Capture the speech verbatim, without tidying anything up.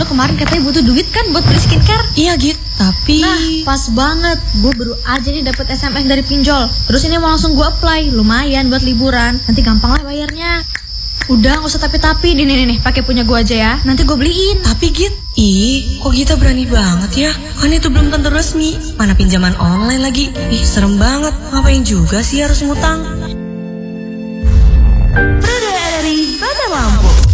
kemarin katanya butuh duit kan buat beli skincare. Iya Git, tapi... Nah pas banget, gue baru aja nih dapet S M S dari pinjol. Terus ini mau langsung gue apply, lumayan buat liburan. Nanti gampang lah bayarnya. Udah gak usah tapi-tapi, nih nih nih pakai punya gue aja ya. Nanti gue beliin. Tapi Git, ih kok kita berani banget ya? Kan itu belum tentu resmi. Mana pinjaman online lagi. Ih serem banget, ngapain juga sih harus ngutang? Pradaya dari Batam Lampung.